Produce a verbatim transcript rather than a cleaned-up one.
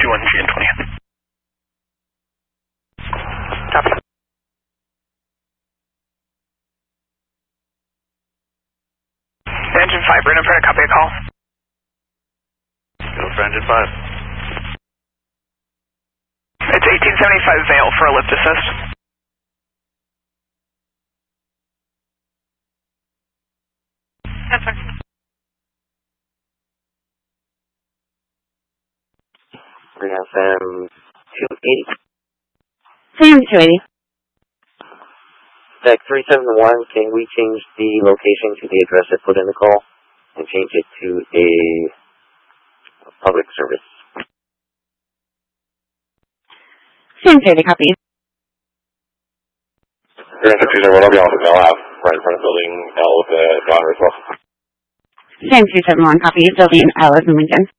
one June twentieth. Copy. Engine five, Bruno, trying to copy a call. Go for engine five. It's eighteen seventy-five Vale for a lift assist. That's fine. We're going to have Sam two eighty. Sam two eighty. Deck three seven one, can we change the location to the address I put in the call and change it to a, a public service? Sam two eighty, copy. Grand two zero one, I'll be off at Mel Ave, right in front of building L with the daughter as well. Sam two seven one, copy. Building L as in Lincoln.